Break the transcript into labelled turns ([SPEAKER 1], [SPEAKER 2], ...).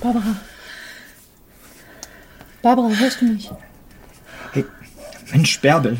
[SPEAKER 1] Barbara. Barbara, hörst du mich?
[SPEAKER 2] Hey, Mensch, Bärbel.